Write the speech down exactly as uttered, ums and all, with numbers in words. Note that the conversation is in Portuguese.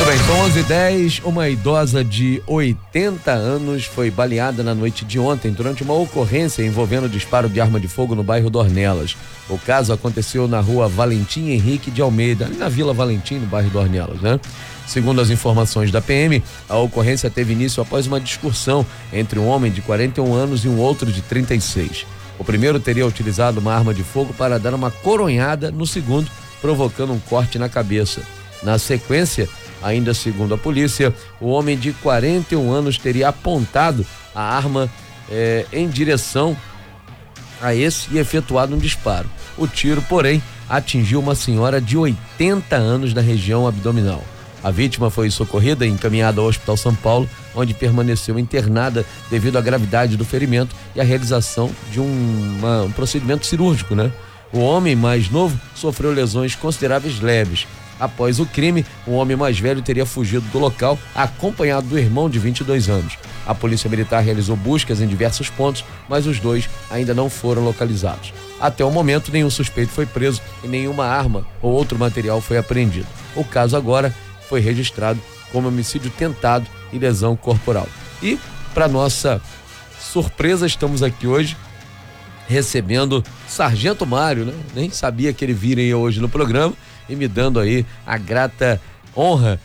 bem, são onze e dez, uma idosa de oitenta anos foi baleada na noite de ontem durante uma ocorrência envolvendo disparo de arma de fogo no bairro Dornelas. O caso aconteceu na rua Valentim Henrique de Almeida, ali na Vila Valentim, no bairro Dornelas, né? Segundo as informações da P M, a ocorrência teve início após uma discussão entre um homem de quarenta e um anos e um outro de trinta e seis. O primeiro teria utilizado uma arma de fogo para dar uma coronhada no segundo, provocando um corte na cabeça. Na sequência, ainda segundo a polícia, o homem de quarenta e um anos teria apontado a arma eh, em direção a esse e efetuado um disparo. O tiro, porém, atingiu uma senhora de oitenta anos na região abdominal. A vítima foi socorrida e encaminhada ao Hospital São Paulo, onde permaneceu internada devido à gravidade do ferimento e à realização de um, uma, um procedimento cirúrgico, né? O homem mais novo sofreu lesões consideráveis leves. Após o crime, o homem mais velho teria fugido do local, acompanhado do irmão de vinte e dois anos. A Polícia Militar realizou buscas em diversos pontos, mas os dois ainda não foram localizados. Até o momento, nenhum suspeito foi preso e nenhuma arma ou outro material foi apreendido. O caso agora foi registrado como homicídio tentado e lesão corporal. E, para nossa surpresa, estamos aqui hoje recebendo Sargento Mário, né? Nem sabia que ele viria hoje no programa e me dando aí a grata honra